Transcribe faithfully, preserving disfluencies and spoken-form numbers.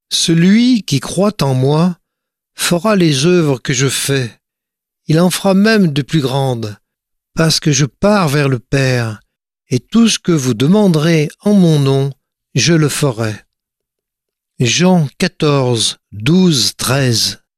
Celui qui croit en moi fera les œuvres que je fais. Il en fera même de plus grandes, parce que je pars vers le Père, et tout ce que vous demanderez en mon nom, je le ferai. Jean quatorze, douze, treize.